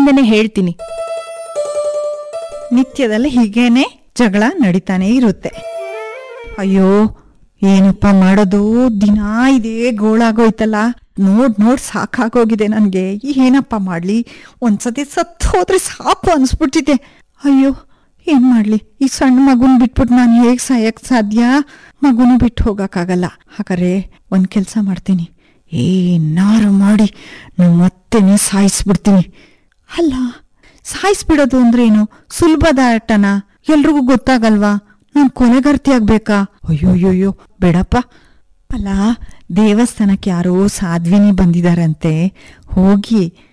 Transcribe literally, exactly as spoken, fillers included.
ಮುಂದೆನೆ ಹೇಳ್ತೀನಿ. ನಿತ್ಯದಲ್ಲಿ ಹೀಗೇನೆ ಜಗಳ ನಡೀತಾನೆ ಇರುತ್ತೆ. ಅಯ್ಯೋ ಏನಪ್ಪ ಮಾಡೋದು, ದಿನ ಇದೇ ಗೋಳಾಗೋಯ್ತಲ್ಲ. ನೋಡ್ ನೋಡ್ ಸಾಕಾಗೋಗಿದೆ ನನ್ಗೆ. ಏನಪ್ಪ ಮಾಡ್ಲಿ, ಒಂದ್ಸತಿ ಸತ್ ಹೋದ್ರೆ ಸಾಕು ಅನ್ಸ್ಬಿಟ್ಟಿದೆ. ಅಯ್ಯೋ ಏನ್ ಮಾಡ್ಲಿ, ಈ ಸಣ್ಣ ಮಗುನ್ ಬಿಟ್ಬಿಟ್ಟು ನಾನು ಹೇಗ್ ಸಾಯಕ್ ಸಾಧ್ಯ? ಮಗುನು ಬಿಟ್ಟು ಹೋಗಕ್ಕಾಗಲ್ಲ. ಹಾಗಾದ್ರೆ ಒಂದ್ ಕೆಲ್ಸ ಮಾಡ್ತೀನಿ, ಏನಾರು ಮಾಡಿ ನಮ್ಮ ಅತ್ತೆನೇ ಸಾಯಿಸ್ಬಿಡ್ತೀನಿ. ಅಲ್ಲ, ಸಾಯಿಸ್ಬಿಡೋದು ಅಂದ್ರೆ ಏನು ಸುಲಭದ ಆಟನ? ಎಲ್ರಿಗೂ ಗೊತ್ತಾಗಲ್ವಾ? ನಾನ್ ಕೊನೆಗರ್ತಿ ಆಗ್ಬೇಕಾ? ಅಯ್ಯೋಯ್ಯೋಯ್ಯೋ ಬೇಡಪ್ಪ. ಅಲ್ಲ, ದೇವಸ್ಥಾನಕ್ಕೆ ಯಾರೋ ಸಾಧ್ವಿನಿ ಬಂದಿದಾರಂತೆ, ಹೋಗಿ